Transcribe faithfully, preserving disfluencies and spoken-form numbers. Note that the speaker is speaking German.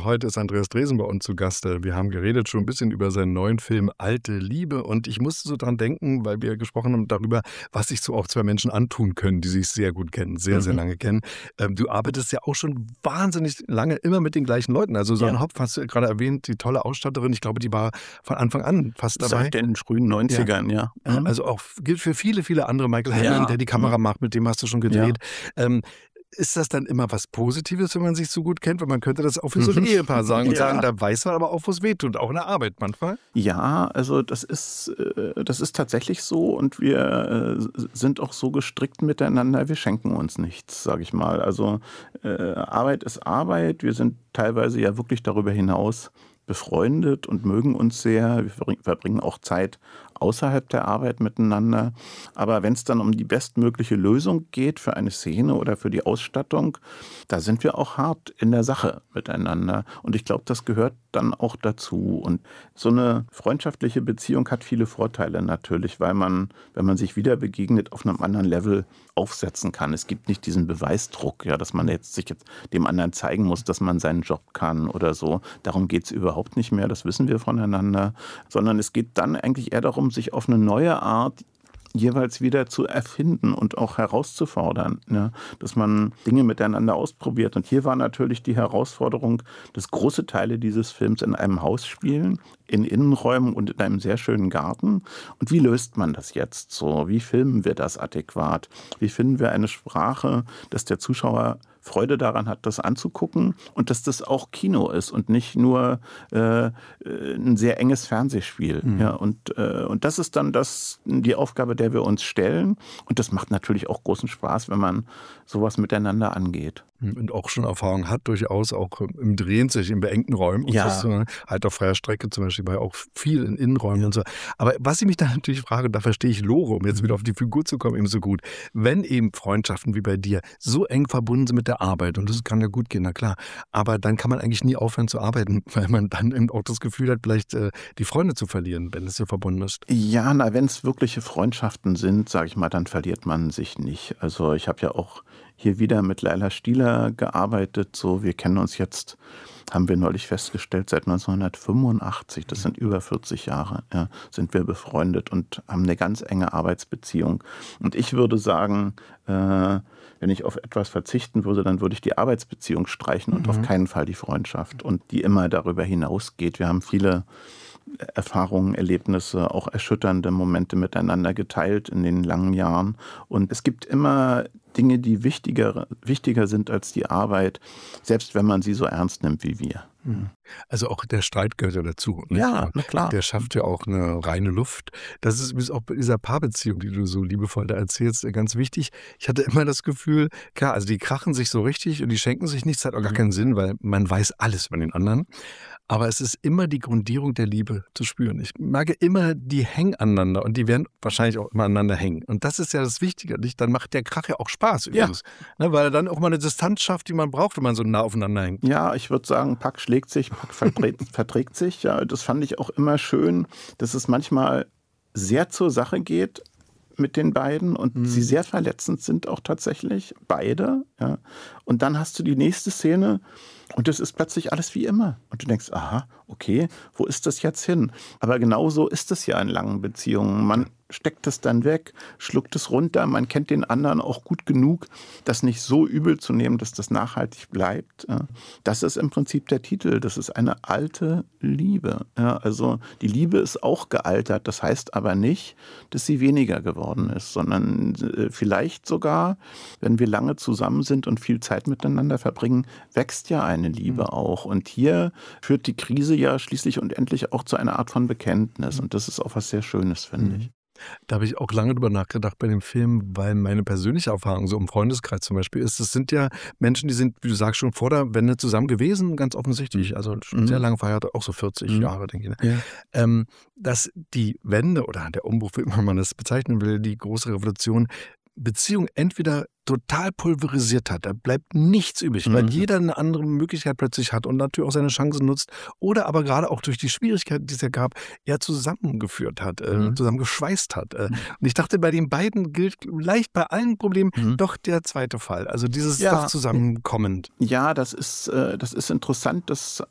Heute ist Andreas Dresen bei uns zu Gast. Wir haben geredet schon ein bisschen über seinen neuen Film Alte Liebe und ich musste so dran denken, weil wir gesprochen haben darüber, was sich so auch zwei Menschen antun können, die sich sehr gut kennen, sehr, mhm. sehr lange kennen. Ähm, du arbeitest ja auch schon wahnsinnig lange immer mit den gleichen Leuten. Also Susanne ja. Hopp, hast du gerade erwähnt, die tolle Ausstatterin. Ich glaube, die war von Anfang an fast dabei. Seit den frühen neunzigern, ja. ja. Mhm. Also auch gilt für viele, viele andere. Michael Hannon, ja. der die Kamera mhm. macht, mit dem hast du schon gedreht. Ja. Ähm, Ist das dann immer was Positives, wenn man sich so gut kennt? Weil man könnte das auch für so ein Ehepaar sagen und ja. sagen, da weiß man aber auch, wo es wehtut, auch in der Arbeit manchmal. Ja, also das ist, das ist tatsächlich so und wir sind auch so gestrickt miteinander, wir schenken uns nichts, sage ich mal. Also äh, Arbeit ist Arbeit, wir sind teilweise ja wirklich darüber hinaus befreundet und mögen uns sehr. Wir verbringen auch Zeit außerhalb der Arbeit miteinander. Aber wenn es dann um die bestmögliche Lösung geht für eine Szene oder für die Ausstattung, da sind wir auch hart in der Sache miteinander. Und ich glaube, das gehört dann auch dazu. Und so eine freundschaftliche Beziehung hat viele Vorteile natürlich, weil man, wenn man sich wieder begegnet, auf einem anderen Level aufsetzen kann. Es gibt nicht diesen Beweisdruck, ja, dass man jetzt sich jetzt dem anderen zeigen muss, dass man seinen Job kann oder so. Darum geht es überhaupt nicht mehr, das wissen wir voneinander. Sondern es geht dann eigentlich eher darum, sich auf eine neue Art jeweils wieder zu erfinden und auch herauszufordern, ne? Dass man Dinge miteinander ausprobiert. Und hier war natürlich die Herausforderung, dass große Teile dieses Films in einem Haus spielen, in Innenräumen und in einem sehr schönen Garten. Und wie löst man das jetzt so? Wie filmen wir das adäquat? Wie finden wir eine Sprache, dass der Zuschauer Freude daran hat, das anzugucken und dass das auch Kino ist und nicht nur äh, ein sehr enges Fernsehspiel. Mhm. Ja, und, äh, und das ist dann das, die Aufgabe, der wir uns stellen. Und das macht natürlich auch großen Spaß, wenn man sowas miteinander angeht. Und auch schon Erfahrung hat, durchaus auch im Drehen sich in beengten Räumen. Und ja. das, äh, halt auf freier Strecke zum Beispiel, bei auch viel in Innenräumen und so. Aber was ich mich da natürlich frage, da verstehe ich Lore, um jetzt wieder auf die Figur zu kommen, eben so gut. Wenn eben Freundschaften wie bei dir so eng verbunden sind mit der Arbeit, und das kann ja gut gehen, na klar, aber dann kann man eigentlich nie aufhören zu arbeiten, weil man dann eben auch das Gefühl hat, vielleicht äh, die Freunde zu verlieren, wenn es so verbunden ist. Ja, na, wenn es wirkliche Freundschaften sind, sage ich mal, dann verliert man sich nicht. Also ich habe ja auch hier wieder mit Laila Stieler gearbeitet. So, wir kennen uns jetzt, haben wir neulich festgestellt, seit neunzehnhundertfünfundachtzig, das sind über vierzig Jahre, ja, sind wir befreundet und haben eine ganz enge Arbeitsbeziehung. Und ich würde sagen, äh, wenn ich auf etwas verzichten würde, dann würde ich die Arbeitsbeziehung streichen und mhm. auf keinen Fall die Freundschaft. Und die immer darüber hinausgeht. Wir haben viele Erfahrungen, Erlebnisse, auch erschütternde Momente miteinander geteilt in den langen Jahren. Und es gibt immer Dinge, die wichtiger, wichtiger sind als die Arbeit, selbst wenn man sie so ernst nimmt wie wir. Also auch der Streit gehört ja dazu. Nicht? Ja, na klar. Der schafft ja auch eine reine Luft. Das ist übrigens auch bei dieser Paarbeziehung, die du so liebevoll da erzählst, ganz wichtig. Ich hatte immer das Gefühl, klar, also die krachen sich so richtig und die schenken sich nichts, hat auch gar keinen Sinn, weil man weiß alles über den anderen. Aber es ist immer die Grundierung der Liebe zu spüren. Ich merke immer, die hängen aneinander und die werden wahrscheinlich auch immer aneinander hängen. Und das ist ja das Wichtige. Nicht? Dann macht der Krach ja auch Spaß übrigens. Ja. Ne, weil er dann auch mal eine Distanz schafft, die man braucht, wenn man so nah aufeinander hängt. Ja, ich würde sagen, Pack schlägt sich, Pack verträgt, verträgt sich. Ja, das fand ich auch immer schön, dass es manchmal sehr zur Sache geht mit den beiden und mhm. sie sehr verletzend sind auch tatsächlich, beide. Ja. Und dann hast du die nächste Szene und das ist plötzlich alles wie immer. Und du denkst, aha, okay, wo ist das jetzt hin? Aber genauso ist es ja in langen Beziehungen. Man steckt es dann weg, schluckt es runter. Man kennt den anderen auch gut genug, das nicht so übel zu nehmen, dass das nachhaltig bleibt. Das ist im Prinzip der Titel. Das ist eine alte Liebe. Ja, also die Liebe ist auch gealtert. Das heißt aber nicht, dass sie weniger geworden ist, sondern vielleicht sogar, wenn wir lange zusammen sind und viel Zeit miteinander verbringen, wächst ja eine Liebe mhm. auch. Und hier führt die Krise ja schließlich und endlich auch zu einer Art von Bekenntnis. Und das ist auch was sehr Schönes, finde mhm. ich. Da habe ich auch lange drüber nachgedacht bei dem Film, weil meine persönliche Erfahrung so im Freundeskreis zum Beispiel ist, es sind ja Menschen, die sind, wie du sagst, schon vor der Wende zusammen gewesen, ganz offensichtlich, also schon mhm. sehr lange verheiratet, auch so vierzig mhm. Jahre, denke ich. Ne? Ja. Ähm, dass die Wende oder der Umbruch, wie immer man das bezeichnen will, die große Revolution, Beziehung entweder total pulverisiert hat. Da bleibt nichts übrig, mhm. weil jeder eine andere Möglichkeit plötzlich hat und natürlich auch seine Chancen nutzt oder aber gerade auch durch die Schwierigkeiten, die es ja gab, er zusammengeführt hat, mhm. äh, zusammengeschweißt hat. Äh. Und ich dachte, bei den beiden gilt leicht bei allen Problemen mhm. doch der zweite Fall. Also dieses ja. doch Zusammenkommen. Ja, das ist, äh, das ist interessant. Das